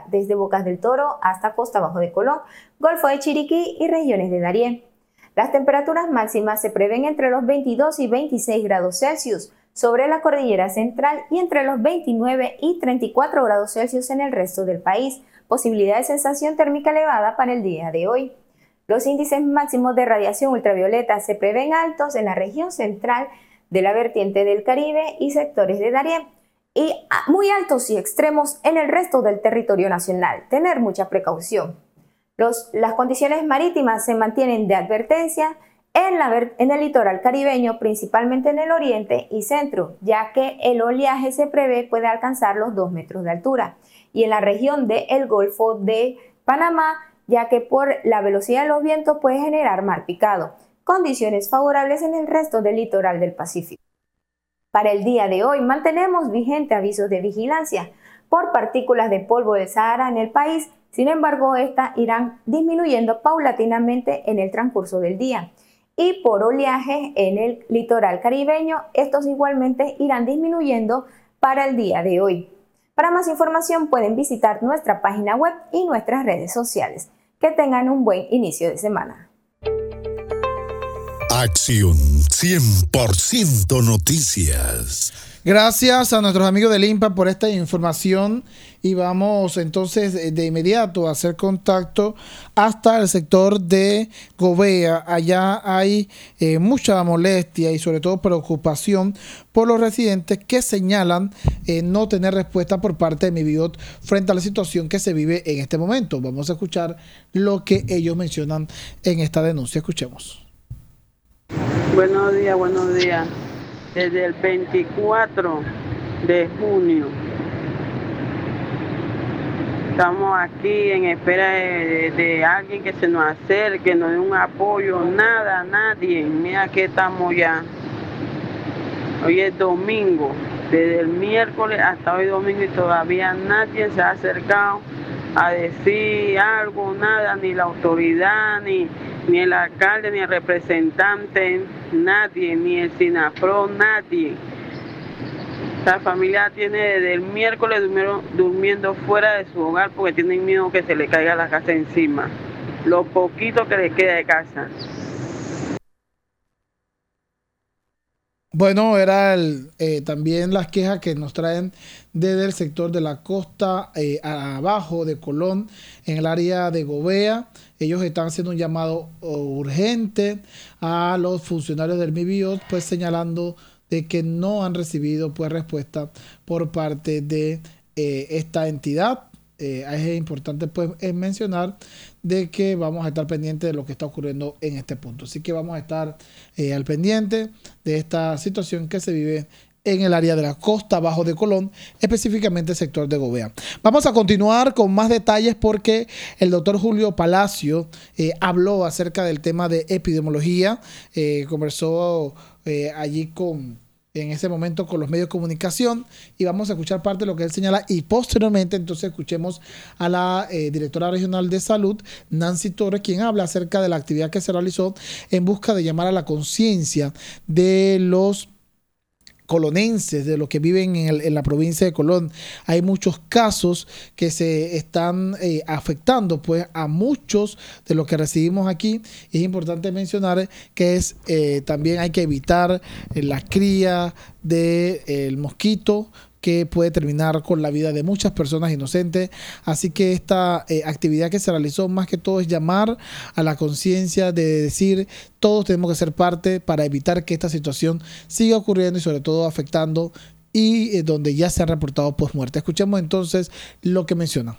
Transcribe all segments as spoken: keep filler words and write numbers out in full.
desde Bocas del Toro hasta Costa Bajo de Colón, Golfo de Chiriquí y regiones de Darién. Las temperaturas máximas se prevén entre los veintidós y veintiséis grados Celsius sobre la cordillera central y entre los veintinueve y treinta y cuatro grados Celsius en el resto del país. Posibilidad de sensación térmica elevada para el día de hoy. Los índices máximos de radiación ultravioleta se prevén altos en la región central de la vertiente del Caribe y sectores de Darién, y muy altos y extremos en el resto del territorio nacional. Tener mucha precaución. Los, las condiciones marítimas se mantienen de advertencia en, la, en el litoral caribeño, principalmente en el oriente y centro, ya que el oleaje se prevé puede alcanzar los dos metros de altura, y en la región del Golfo de Panamá, ya que por la velocidad de los vientos puede generar mar picado. Condiciones favorables en el resto del litoral del Pacífico. Para el día de hoy mantenemos vigente avisos de vigilancia por partículas de polvo del Sahara en el país, sin embargo estas irán disminuyendo paulatinamente en el transcurso del día. Y por oleaje en el litoral caribeño, estos igualmente irán disminuyendo para el día de hoy. Para más información pueden visitar nuestra página web y nuestras redes sociales. Que tengan un buen inicio de semana. Acción cien por ciento Noticias. Gracias a nuestros amigos del INPA por esta información y vamos entonces de inmediato a hacer contacto hasta el sector de Gobea. Allá hay eh, mucha molestia y sobre todo preocupación por los residentes que señalan eh, no tener respuesta por parte de MIBIOT frente a la situación que se vive en este momento. Vamos a escuchar lo que ellos mencionan en esta denuncia. Escuchemos. Buenos días, buenos días. Desde el veinticuatro de junio estamos aquí en espera de, de, de alguien que se nos acerque, nos dé un apoyo, nada, nadie. Mira que estamos ya. Hoy es domingo, desde el miércoles hasta hoy domingo y todavía nadie se ha acercado a decir algo, nada, ni la autoridad, ni, ni el alcalde, ni el representante, nadie, ni el SINAPRO, nadie. La familia tiene desde el miércoles durmiendo, durmiendo fuera de su hogar porque tienen miedo que se le caiga la casa encima. Lo poquito que les queda de casa. Bueno, era el, eh, también las quejas que nos traen desde el sector de la costa eh, abajo de Colón, en el área de Gobea. Ellos están haciendo un llamado urgente a los funcionarios del MIBIOT, pues señalando de que no han recibido pues respuesta por parte de eh, esta entidad. Eh, es importante pues mencionar de que vamos a estar pendientes de lo que está ocurriendo en este punto. Así que vamos a estar eh, al pendiente de esta situación que se vive en el área de la costa abajo de Colón, específicamente el sector de Gobea. Vamos a continuar con más detalles porque el doctor Julio Palacio eh, habló acerca del tema de epidemiología, eh, conversó eh, allí con... en ese momento con los medios de comunicación y vamos a escuchar parte de lo que él señala y posteriormente entonces escuchemos a la eh, directora regional de salud, Nancy Torres, quien habla acerca de la actividad que se realizó en busca de llamar a la conciencia de los colonenses, de los que viven en, el, en la provincia de Colón. Hay muchos casos que se están eh, afectando pues a muchos de los que recibimos aquí. Es importante mencionar que es eh, también hay que evitar eh, la cría del de, eh, mosquito, que puede terminar con la vida de muchas personas inocentes. Así que esta eh, actividad que se realizó más que todo es llamar a la conciencia de decir todos tenemos que ser parte para evitar que esta situación siga ocurriendo y sobre todo afectando y eh, donde ya se han reportado pues muertes. Escuchemos entonces lo que menciona.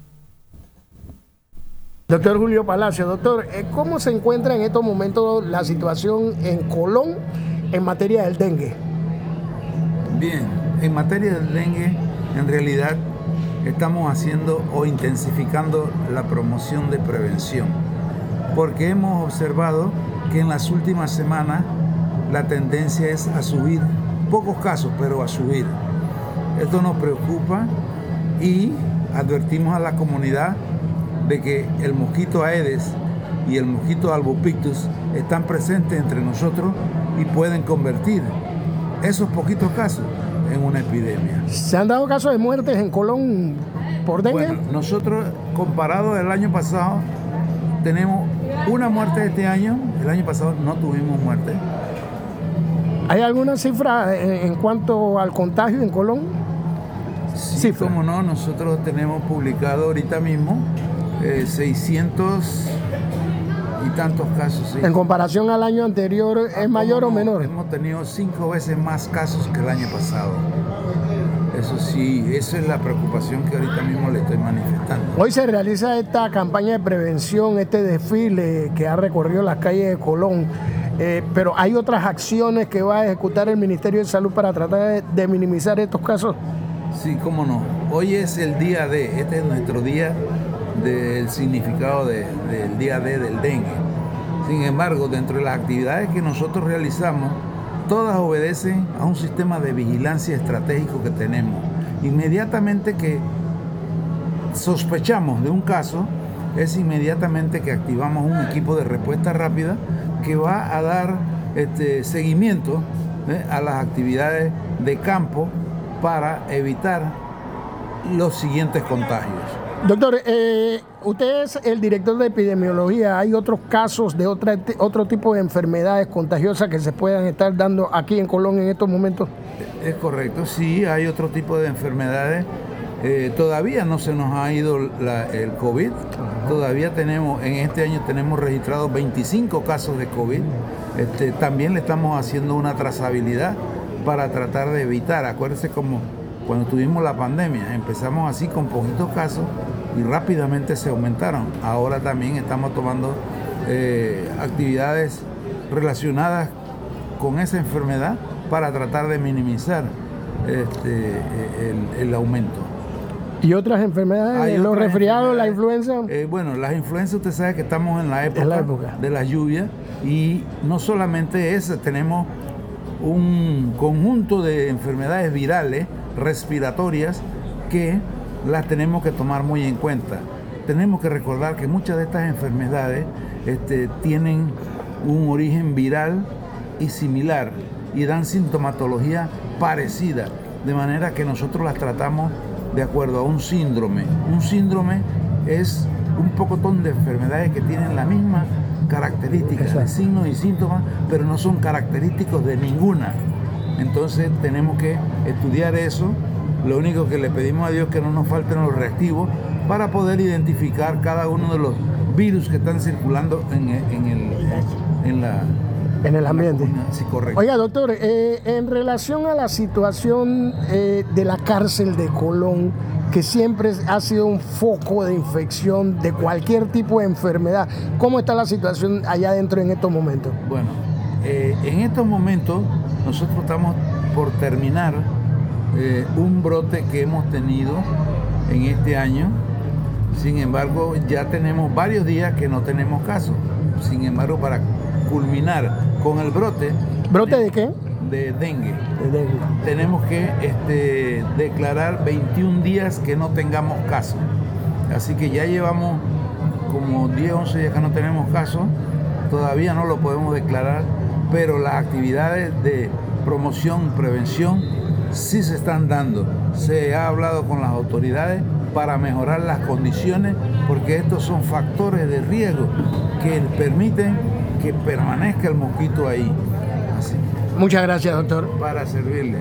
Doctor Julio Palacio, doctor, ¿cómo se encuentra en estos momentos la situación en Colón en materia del dengue? Bien. En materia del dengue, en realidad estamos haciendo o intensificando la promoción de prevención, porque hemos observado que en las últimas semanas la tendencia es a subir, pocos casos, pero a subir. Esto nos preocupa y advertimos a la comunidad de que el mosquito Aedes y el mosquito Albopictus están presentes entre nosotros y pueden convertir esos poquitos casos en una epidemia. ¿Se han dado casos de muertes en Colón por dengue? Bueno, nosotros, comparado al año pasado, tenemos una muerte este año. El año pasado no tuvimos muerte. ¿Hay alguna cifra en, en cuanto al contagio en Colón? Sí, Cifra. como no, nosotros tenemos publicado ahorita mismo eh, seiscientos y tantos casos. Sí. En comparación al año anterior, ¿es mayor no, o menor? Hemos tenido cinco veces más casos que el año pasado. Eso sí, esa es la preocupación que ahorita mismo le estoy manifestando. Hoy se realiza esta campaña de prevención, este desfile que ha recorrido las calles de Colón, eh, pero ¿hay otras acciones que va a ejecutar el Ministerio de Salud para tratar de, de minimizar estos casos? Sí, cómo no. Hoy es el día D, este es nuestro día del significado de, del día D del dengue. Sin embargo, dentro de las actividades que nosotros realizamos, todas obedecen a un sistema de vigilancia estratégico que tenemos. Inmediatamente que sospechamos de un caso, es inmediatamente que activamos un equipo de respuesta rápida que va a dar este, seguimiento ¿eh? a las actividades de campo para evitar los siguientes contagios. Doctor, eh, usted es el director de epidemiología. ¿Hay otros casos de otra, otro tipo de enfermedades contagiosas que se puedan estar dando aquí en Colón en estos momentos? Es correcto, sí, hay otro tipo de enfermedades. Eh, todavía no se nos ha ido la, el COVID. Ajá. Todavía tenemos, en este año tenemos registrados veinticinco casos de COVID. Este, también le estamos haciendo una trazabilidad para tratar de evitar. Acuérdense como cuando tuvimos la pandemia, empezamos así con poquitos casos y rápidamente se aumentaron. Ahora también estamos tomando eh, actividades relacionadas con esa enfermedad para tratar de minimizar este, el, el aumento. ¿Y otras enfermedades? Hay ¿Los otras resfriados, la influenza? Eh, bueno, las influencias, usted sabe que estamos en la época, en la época de la lluvia y no solamente esa, tenemos un conjunto de enfermedades virales respiratorias que las tenemos que tomar muy en cuenta. Tenemos que recordar que muchas de estas enfermedades este, tienen un origen viral y similar y dan sintomatología parecida, de manera que nosotros las tratamos de acuerdo a un síndrome. Un síndrome es un pocotón de enfermedades que tienen la misma características, de signos y síntomas, pero no son característicos de ninguna. Entonces tenemos que estudiar eso. Lo único que le pedimos a Dios es que no nos falten los reactivos para poder identificar cada uno de los virus que están circulando en, en, el, en, la, en el ambiente. En la, sí, correcto. Oiga, doctor, eh, en relación a la situación eh, de la cárcel de Colón, que siempre ha sido un foco de infección de cualquier tipo de enfermedad, ¿cómo está la situación allá adentro en estos momentos? Bueno, eh, en estos momentos nosotros estamos por terminar eh, un brote que hemos tenido en este año. Sin embargo, ya tenemos varios días que no tenemos casos. Sin embargo, para culminar con el brote... ¿Brote de, de qué? De dengue. De dengue. Tenemos que este, declarar veintiún días que no tengamos casos. Así que ya llevamos como diez, once días que no tenemos casos. Todavía no lo podemos declarar, pero las actividades de promoción, prevención, sí se están dando. Se ha hablado con las autoridades para mejorar las condiciones, porque estos son factores de riesgo que permiten que permanezca el mosquito ahí. Así. Muchas gracias, doctor. Para servirle.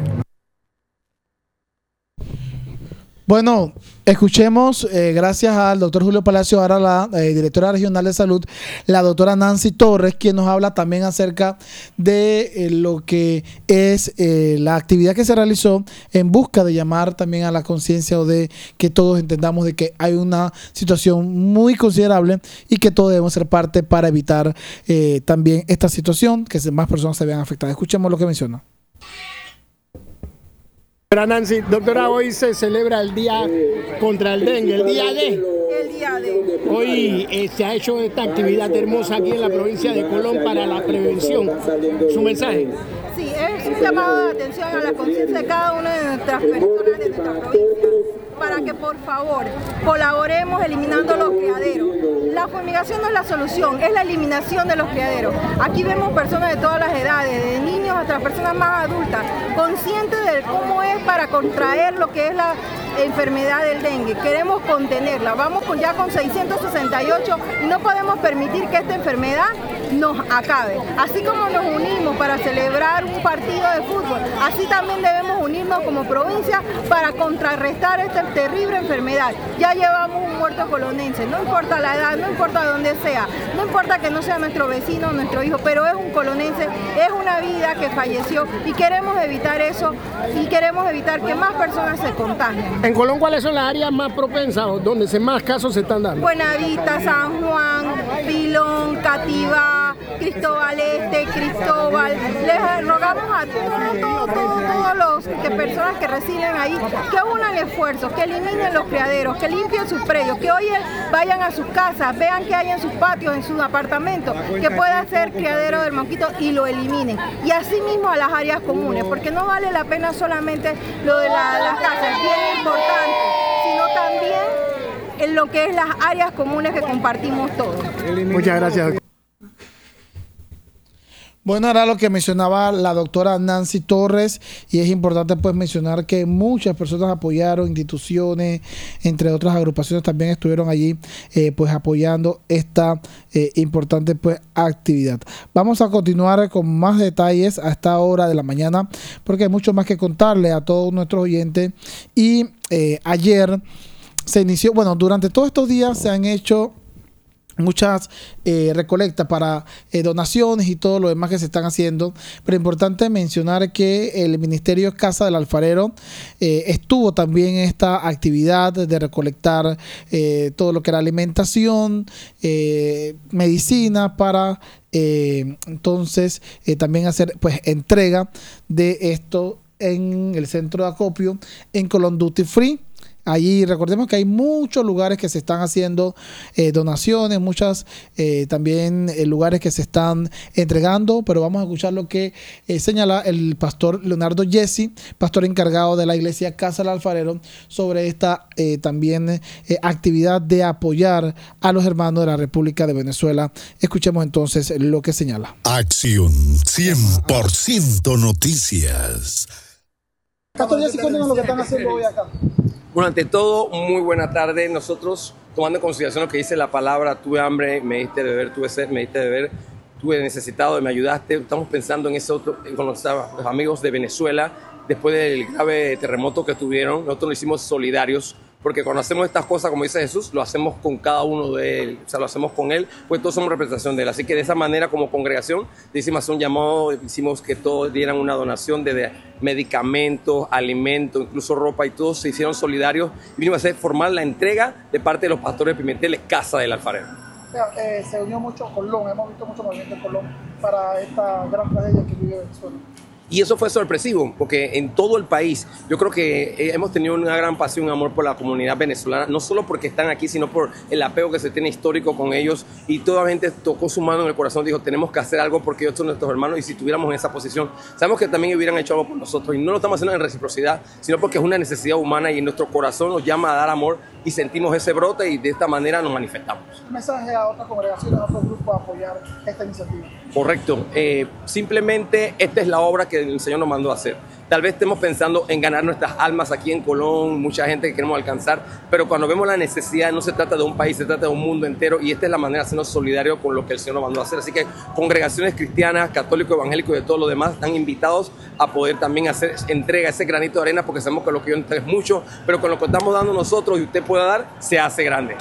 Bueno, escuchemos, eh, gracias al doctor Julio Palacio, ahora la eh, directora regional de salud, la doctora Nancy Torres, quien nos habla también acerca de eh, lo que es eh, la actividad que se realizó en busca de llamar también a la conciencia o de que todos entendamos de que hay una situación muy considerable y que todos debemos ser parte para evitar eh, también esta situación, que más personas se vean afectadas. Escuchemos lo que menciona. Doctora Nancy, doctora, hoy se celebra el Día contra el Dengue, el Día D. El Día D. Hoy eh, se ha hecho esta actividad hermosa aquí en la provincia de Colón para la prevención. ¿Su mensaje? Sí, es un llamado de atención a la conciencia de cada una de nuestras personas de nuestra provincia, para que por favor colaboremos eliminando los criaderos. La fumigación no es la solución, es la eliminación de los criaderos. Aquí vemos personas de todas las edades, de niños hasta personas más adultas, conscientes de cómo es para contraer lo que es la enfermedad del dengue, queremos contenerla, vamos con, ya con seiscientos sesenta y ocho y no podemos permitir que esta enfermedad nos acabe. Así como nos unimos para celebrar un partido de fútbol, así también debemos unirnos como provincia para contrarrestar esta terrible enfermedad. Ya llevamos un muerto colonense, no importa la edad, no importa dónde sea, no importa que no sea nuestro vecino, nuestro hijo, pero es un colonense, es una vida que falleció y queremos evitar eso y queremos evitar que más personas se contagien. En Colón, ¿cuáles son las áreas más propensas donde más casos se están dando? Buenavista, San Juan, Pilón, Cativá, Cristóbal Este, Cristóbal. Les rogamos a todos, todos, todos, todos los que personas que residen ahí que unan esfuerzos, que eliminen los criaderos, que limpien sus predios, que hoy vayan a sus casas, vean qué hay en sus patios, en sus apartamentos, que pueda ser criadero del mosquito y lo eliminen. Y así mismo a las áreas comunes, porque no vale la pena solamente lo de la, las casas, es bien importante, sino también en lo que es las áreas comunes que compartimos todos. Muchas gracias. Bueno, era lo que mencionaba la doctora Nancy Torres, y es importante pues mencionar que muchas personas apoyaron, instituciones, entre otras agrupaciones también estuvieron allí eh, pues apoyando esta eh, importante pues actividad. Vamos a continuar con más detalles a esta hora de la mañana, porque hay mucho más que contarle a todos nuestros oyentes. Y eh, ayer se inició, bueno, durante todos estos días se han hecho muchas eh, recolectas para eh, donaciones y todo lo demás que se están haciendo, pero es importante mencionar que el Ministerio Casa del Alfarero eh, estuvo también en esta actividad de recolectar eh, todo lo que era alimentación, eh, medicina para eh, entonces eh, también hacer pues entrega de esto en el centro de acopio en Colón Duty Free. Allí recordemos que hay muchos lugares que se están haciendo eh, donaciones, muchas eh, también eh, lugares que se están entregando, pero vamos a escuchar lo que eh, señala el pastor Leonardo Jesse, pastor encargado de la iglesia Casa del Alfarero, sobre esta eh, también eh, actividad de apoyar a los hermanos de la República de Venezuela. Escuchemos entonces lo que señala. Acción cien por ciento Noticias. Pastor Jesse, cuéntanos lo que están haciendo hoy acá. Bueno, ante todo, muy buena tarde. Nosotros, tomando en consideración lo que dice la palabra, tuve hambre, me diste de beber, tuve sed, me diste de beber, tuve necesitado, me ayudaste. Estamos pensando en ese otro, con los, los amigos de Venezuela, después del grave terremoto que tuvieron. Nosotros nos hicimos solidarios, porque cuando hacemos estas cosas, como dice Jesús, lo hacemos con cada uno de él, o sea, lo hacemos con él, pues todos somos representación de él. Así que de esa manera, como congregación, hicimos un llamado, hicimos que todos dieran una donación de, de medicamentos, alimentos, incluso ropa, y todos se hicieron solidarios y vinimos a hacer formar la entrega de parte de los pastores de Pimentel, Casa del Alfarero. O sea, eh, se unió mucho Colón, hemos visto mucho movimiento en Colón para esta gran tragedia que vive Venezuela. Y eso fue sorpresivo, porque en todo el país yo creo que hemos tenido una gran pasión, un amor por la comunidad venezolana, no solo porque están aquí, sino por el apego que se tiene histórico con ellos. Y toda la gente tocó su mano en el corazón, dijo, tenemos que hacer algo porque ellos son nuestros hermanos, y si estuviéramos en esa posición, sabemos que también hubieran hecho algo por nosotros. Y no lo estamos haciendo en reciprocidad, sino porque es una necesidad humana y en nuestro corazón nos llama a dar amor y sentimos ese brote, y de esta manera nos manifestamos. Un mensaje a otras congregaciones, a otros grupos a apoyar esta iniciativa. Correcto. Eh, simplemente esta es la obra que el Señor nos mandó a hacer. Tal vez estemos pensando en ganar nuestras almas aquí en Colón, mucha gente que queremos alcanzar, pero cuando vemos la necesidad, no se trata de un país, se trata de un mundo entero, y esta es la manera de hacernos solidarios con lo que el Señor nos mandó a hacer. Así que congregaciones cristianas, católicos, evangélicos y de todo lo demás están invitados a poder también hacer entrega, ese granito de arena, porque sabemos que lo que yo entrego es mucho, pero con lo que estamos dando nosotros y usted pueda dar, se hace grande.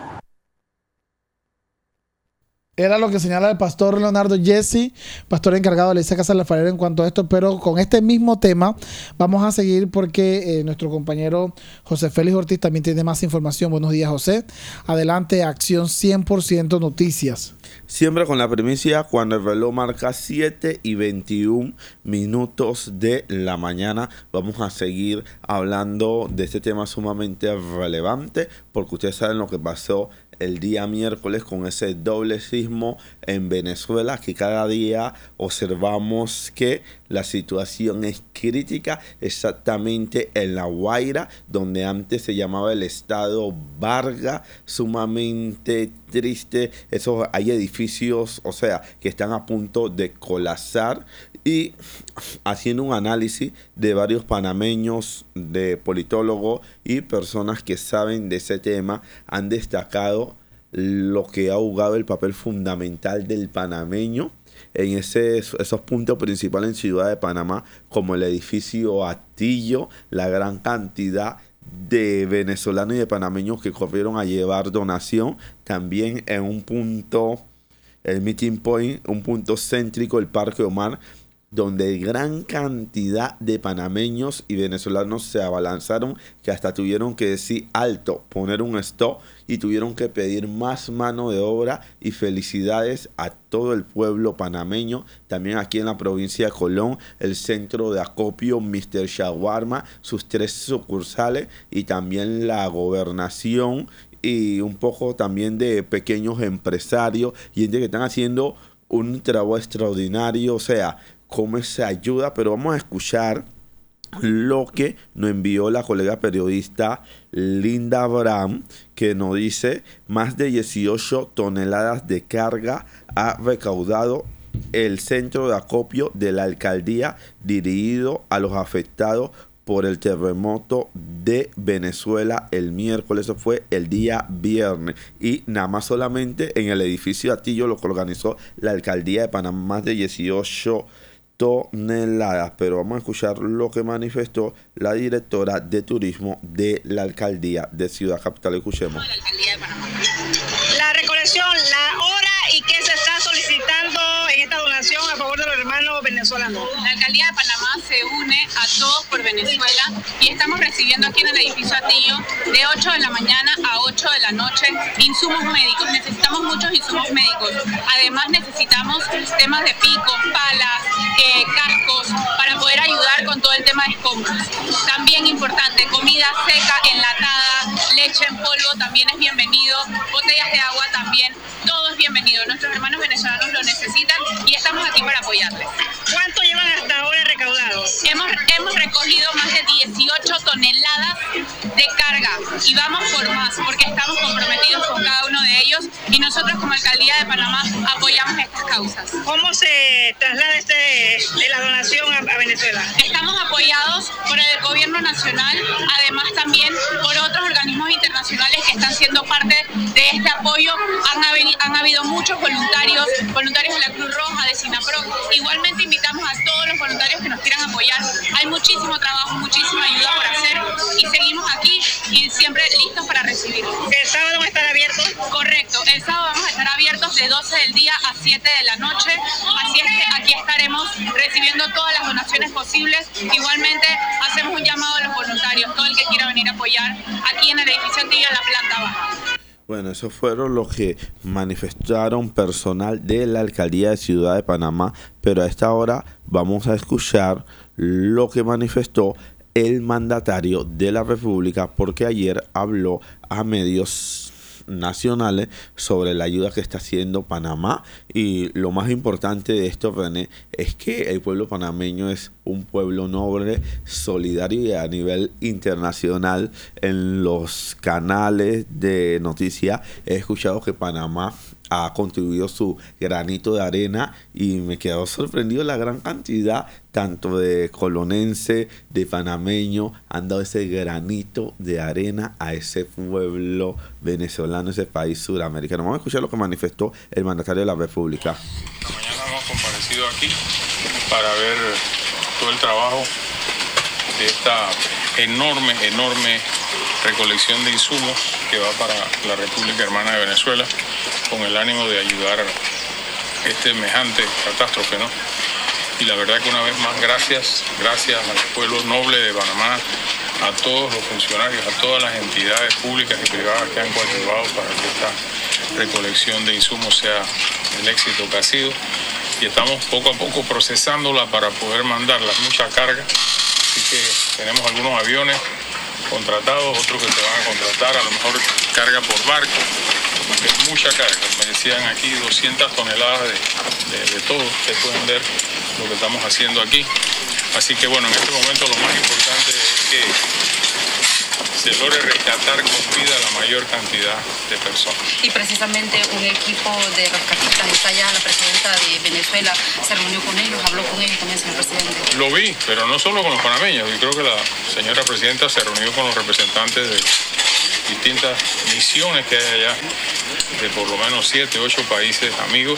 Era lo que señala el pastor Leonardo Jesse, pastor encargado de la iglesia Casa del Alfarero en cuanto a esto, pero con este mismo tema vamos a seguir porque eh, nuestro compañero José Félix Ortiz también tiene más información. Buenos días, José. Adelante, Acción cien por ciento Noticias. Siempre con la primicia, cuando el reloj marca siete y veintiún minutos de la mañana, vamos a seguir hablando de este tema sumamente relevante, porque ustedes saben lo que pasó el día miércoles con ese doble sismo en Venezuela, que cada día observamos que la situación es crítica exactamente en La Guaira, donde antes se llamaba el estado Vargas, sumamente triste. Esos, hay edificios, o sea, que están a punto de colapsar, y haciendo un análisis de varios panameños, de politólogos y personas que saben de ese tema, han destacado lo que ha jugado el papel fundamental del panameño en ese, esos puntos principales en Ciudad de Panamá, como el edificio Atillo, la gran cantidad de venezolanos y de panameños que corrieron a llevar donación, también en un punto, el Meeting Point, un punto céntrico, el Parque Omar, donde gran cantidad de panameños y venezolanos se abalanzaron, que hasta tuvieron que decir alto, poner un stop, y tuvieron que pedir más mano de obra. Y felicidades a todo el pueblo panameño. También aquí en la provincia de Colón, el centro de acopio mister Shawarma, sus tres sucursales, y también la gobernación, y un poco también de pequeños empresarios y gente que están haciendo un trabajo extraordinario. O sea, cómo se ayuda, pero vamos a escuchar lo que nos envió la colega periodista Linda Abraham, que nos dice: más de dieciocho toneladas de carga ha recaudado el centro de acopio de la alcaldía dirigido a los afectados por el terremoto de Venezuela el miércoles. Eso fue el día viernes, y nada más solamente en el edificio Atillo, lo que organizó la alcaldía de Panamá, más de dieciocho toneladas. Pero vamos a escuchar lo que manifestó la directora de turismo de la alcaldía de Ciudad Capital. Escuchemos. La alcaldía de Panamá. La recolección, la hora y qué se está solicitando en esta donación a favor de los hermanos venezolanos. La alcaldía de Panamá se une a Todos por Venezuela y estamos recibiendo aquí en el edificio Atillo de ocho de la mañana a ocho de la noche insumos médicos. Necesitamos muchos insumos médicos. Además necesitamos temas de picos, palas, eh, cascos, para poder ayudar con todo el tema de escombros. También importante, comida seca, enlatada, leche en polvo también es bienvenido, botellas de agua también, todo es bienvenido. Nuestros hermanos venezolanos lo necesitan y estamos aquí para apoyarles. ¿Cuánto llevan hasta ahora recaudado? Hemos, hemos recogido más de dieciocho toneladas de carga y vamos por más porque estamos comprometidos con cada uno de ellos y nosotros como Alcaldía de Panamá apoyamos estas causas. ¿Cómo se traslada este, de la donación a, a Venezuela? Estamos apoyados por el gobierno nacional, además también por otros organismos internacionales que están siendo parte de este apoyo. Han, habido, han habido muchos voluntarios, voluntarios de la Cruz Roja, de SINAPROC. Igualmente invitamos a todos los voluntarios que nos quieran apoyar. Hay muchísimo trabajo, muchísima ayuda por hacer y seguimos aquí y siempre listos para recibir. ¿El sábado van a estar abiertos? Correcto, el sábado vamos a estar abiertos de doce del día a siete de la noche, así es que aquí estaremos recibiendo todas las donaciones posibles. Igualmente hacemos un llamado a los voluntarios, todo el que quiera venir a apoyar aquí en el edificio Atillo en la planta baja. Bueno, esos fueron los que manifestaron personal de la alcaldía de Ciudad de Panamá, pero a esta hora vamos a escuchar lo que manifestó el mandatario de la República, porque ayer habló a medios nacionales sobre la ayuda que está haciendo Panamá. Y lo más importante de esto, René, es que el pueblo panameño es un pueblo noble, solidario, y a nivel internacional en los canales de noticias he escuchado que Panamá ha contribuido su granito de arena, y me quedó sorprendido la gran cantidad tanto de colonense, de panameño, han dado ese granito de arena a ese pueblo venezolano, ese país suramericano. Vamos a escuchar lo que manifestó el mandatario de la República. Esta mañana hemos comparecido aquí para ver todo el trabajo de esta enorme, enorme recolección de insumos que va para la República Hermana de Venezuela, con el ánimo de ayudar a este semejante catástrofe, ¿no? Y la verdad que una vez más, gracias, gracias al pueblo noble de Panamá, a todos los funcionarios, a todas las entidades públicas y privadas que han colaborado para que esta recolección de insumos sea el éxito que ha sido. Y estamos poco a poco procesándola para poder mandarla, mucha carga. Así que tenemos algunos aviones contratados, otros que se van a contratar, a lo mejor carga por barco, porque es mucha carga. Me decían aquí doscientas toneladas de, de, de todo. Ustedes pueden ver lo que estamos haciendo aquí. Así que bueno, en este momento lo más importante es que se logre rescatar con vida la mayor cantidad de personas. Y precisamente un equipo de rescatistas está allá, la presidenta de Venezuela se reunió con ellos, habló con ellos también, señor presidente. Lo vi, pero no solo con los panameños, yo creo que la señora presidenta se reunió con los representantes de distintas misiones que hay allá, de por lo menos siete, ocho países amigos,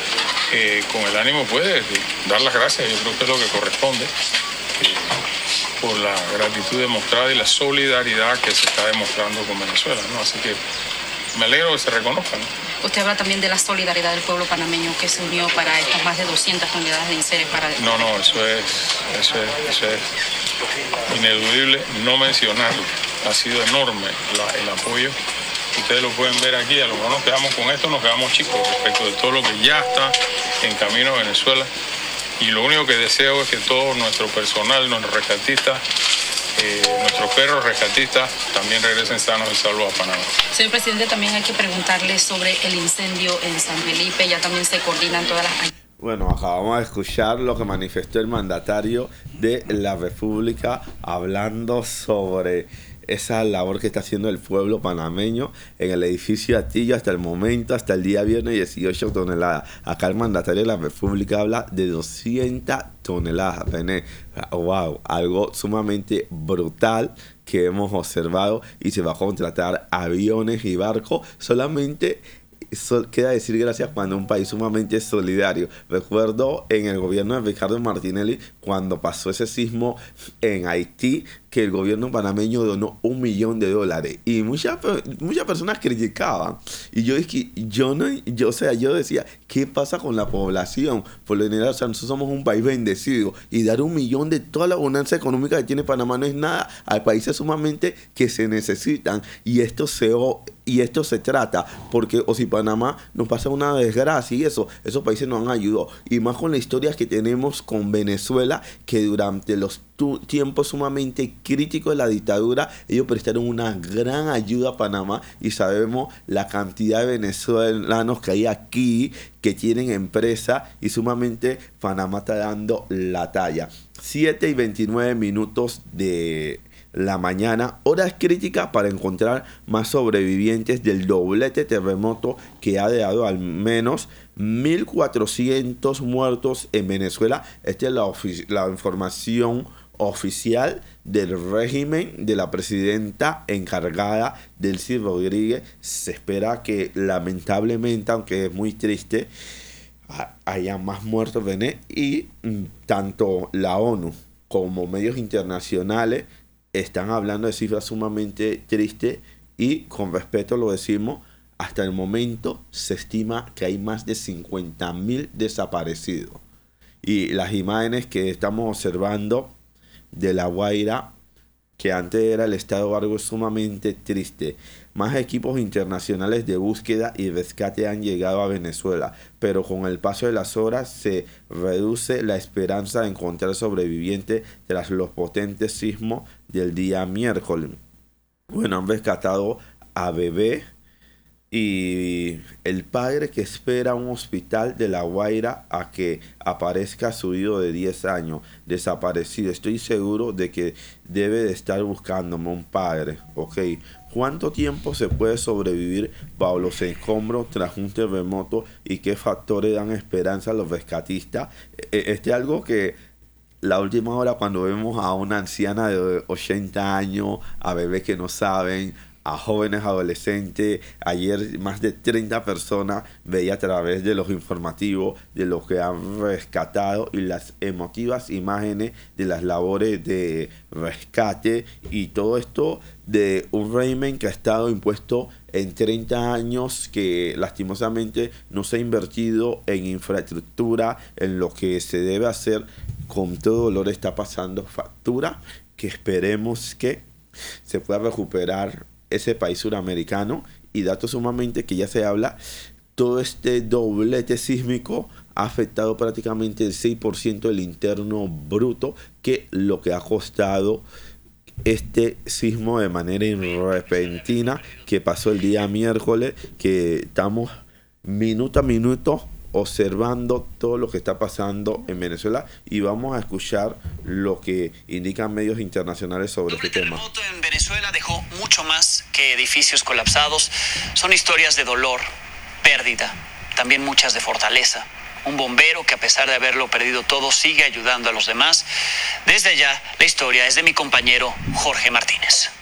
eh, con el ánimo pues, de dar las gracias, yo creo que es lo que corresponde, eh, por la gratitud demostrada y la solidaridad que se está demostrando con Venezuela, ¿no? Así que me alegro que se reconozcan, ¿no? Usted habla también de la solidaridad del pueblo panameño que se unió para estas más de doscientas toneladas de enseres para... No, no, eso es, eso es, eso es ineludible no mencionarlo. Ha sido enorme la, el apoyo. Ustedes lo pueden ver aquí, a lo mejor nos quedamos con esto, nos quedamos chicos respecto de todo lo que ya está en camino a Venezuela. Y lo único que deseo es que todo nuestro personal, nuestros rescatistas, eh, nuestros perros rescatistas también regresen sanos y salvos a Panamá. Señor presidente, también hay que preguntarle sobre el incendio en San Felipe. Ya también se coordinan todas las... Bueno, acabamos de escuchar lo que manifestó el mandatario de la República hablando sobre esa labor que está haciendo el pueblo panameño en el edificio Atillo hasta el momento, hasta el día viernes, dieciocho toneladas. Acá el mandatario de la República habla de doscientas toneladas. René, wow, algo sumamente brutal que hemos observado, y se va a contratar aviones y barcos solamente. Eso queda decir gracias cuando un país sumamente solidario. Recuerdo en el gobierno de Ricardo Martinelli, cuando pasó ese sismo en Haití, que el gobierno panameño donó un millón de dólares. Y muchas, muchas personas criticaban. Y yo, es que yo, no, yo, o sea, yo decía, ¿qué pasa con la población? Por lo general, o sea, nosotros somos un país bendecido. Y dar un millón de toda la bonanza económica que tiene Panamá no es nada. Hay países sumamente que se necesitan. Y esto se... Y esto se trata, porque o si Panamá nos pasa una desgracia y eso, esos países nos han ayudado. Y más con la historia que tenemos con Venezuela, que durante los tiempos sumamente críticos de la dictadura, ellos prestaron una gran ayuda a Panamá, y sabemos la cantidad de venezolanos que hay aquí, que tienen empresa, y sumamente Panamá está dando la talla. siete y veintinueve minutos de... la mañana, horas críticas para encontrar más sobrevivientes del doblete terremoto que ha dejado al menos mil cuatrocientos muertos en Venezuela. Esta es la, la información oficial del régimen de la presidenta encargada, Delcy Rodríguez. Se espera que lamentablemente, aunque es muy triste, haya más muertos, René, y mm, tanto la ONU como medios internacionales están hablando de cifras sumamente tristes, y con respeto lo decimos, hasta el momento se estima que hay más de cincuenta mil desaparecidos. Y las imágenes que estamos observando de La Guaira, que antes era el estado algo sumamente triste. Más equipos internacionales de búsqueda y rescate han llegado a Venezuela, pero con el paso de las horas se reduce la esperanza de encontrar sobrevivientes tras los potentes sismos del día miércoles. Bueno, han rescatado a bebé y el padre que espera un hospital de La Guaira a que aparezca su hijo de diez años desaparecido. Estoy seguro de que debe de estar buscándome un padre, ¿ok? ¿Cuánto tiempo se puede sobrevivir bajo los escombros tras un terremoto, y qué factores dan esperanza a los rescatistas? Este es algo que la última hora, cuando vemos a una anciana de ochenta años, a bebés que no saben, a jóvenes adolescentes, ayer más de treinta personas veía a través de los informativos de lo que han rescatado y las emotivas imágenes de las labores de rescate, y todo esto de un régimen que ha estado impuesto en treinta años, que lastimosamente no se ha invertido en infraestructura, en lo que se debe hacer. Con todo dolor está pasando factura, que esperemos que se pueda recuperar ese país suramericano. Y datos sumamente que ya se habla, todo este doblete sísmico ha afectado prácticamente el seis por ciento del interno bruto, que lo que ha costado este sismo de manera repentina que pasó el día miércoles, que estamos minuto a minuto observando todo lo que está pasando en Venezuela y vamos a escuchar lo que indican medios internacionales sobre este tema. El terremoto en Venezuela dejó mucho más que edificios colapsados. Son historias de dolor, pérdida, también muchas de fortaleza. Un bombero que a pesar de haberlo perdido todo sigue ayudando a los demás. Desde allá, la historia es de mi compañero Jorge Martínez.